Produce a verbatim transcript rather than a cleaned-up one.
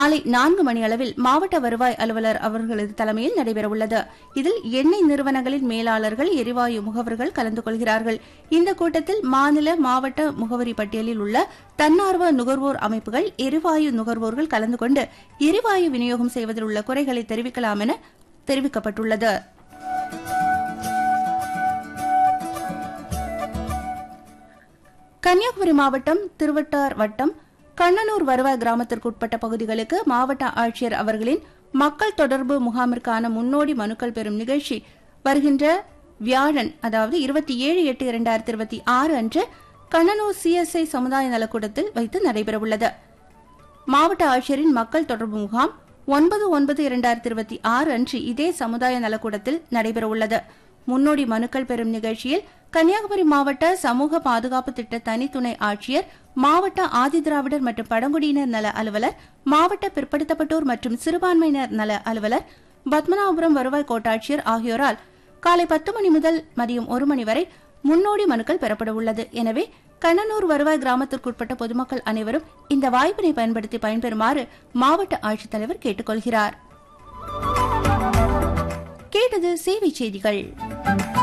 மாலை நான்கு மணி அளவில் மாவட்ட வருவாய் அலுவலர் அவர்களது தலைமையில் நடைபெறவுள்ளது. இதில் எண்ணெய் நிறுவனங்களின் மேலாளர்கள், எரிவாயு முகவர்கள் கலந்து கொள்கிறார்கள். இந்த கூட்டத்தில் மாநில, மாவட்ட முகவரி பட்டியலில் உள்ள தன்னார்வ நுகர்வோர் அமைப்புகள், எரிவாயு நுகர்வோர்கள் கலந்து கொண்டு எரிவாயு விநியோகம் செய்வதில் உள்ள குறைகளை தெரிவிக்கலாம் என தெரிவிக்கப்பட்டுள்ளது. கன்னியாகுமரி மாவட்டம் திருவட்டார் வட்டம் கண்ணனூர் வருவாய் கிராமத்திற்குட்பட்ட பகுதிகளுக்கு மாவட்ட ஆட்சியர் அவர்களின் மக்கள் தொடர்பு முகாமிற்கான முன்னோடி மனுக்கள் பெறும் நிகழ்ச்சி வருகின்ற வியாழன், அதாவது இருபத்தி ஏழு எட்டு இரண்டாயிரத்தி இருபத்தி ஆறு அன்று கண்ணனூர் சிஎஸ்ஐ சமுதாய நலக்கூடத்தில் வைத்து நடைபெறவுள்ளது. மாவட்ட ஆட்சியரின் மக்கள் தொடர்பு முகாம் ஒன்பது ஒன்பது இரண்டாயிரத்தி இருபத்தி ஆறு அன்று இதே சமுதாய நலக்கூடத்தில் நடைபெறவுள்ளது. முன்னோடி மனுக்கள் பெறும் நிகழ்ச்சியில் கன்னியாகுமரி மாவட்ட சமூக பாதுகாப்பு திட்ட தனித்துணை ஆட்சியர், மாவட்ட ஆதிதிராவிடர் மற்றும் பழங்குடியினர் நல அலுவலர், மாவட்ட பிற்படுத்தப்பட்டோர் மற்றும் சிறுபான்மையினர் நல அலுவலர், பத்மநாபபுரம் வருவாய் கோட்டாட்சியர் ஆகியோரால் காலை பத்து மணி முதல் மதியம் ஒரு மணி வரை முன்னோடி மனுக்கள் பெறப்பட உள்ளது. எனவே கண்ணனூர் வருவாய் கிராமத்திற்குட்பட்ட பொதுமக்கள் அனைவரும் இந்த வாய்ப்பினை பயன்படுத்தி பயன்பெறுமாறு மாவட்ட ஆட்சித்தலைவர் கேட்டுக் கொள்கிறார். கேட்டது சேவை செய்திகள்.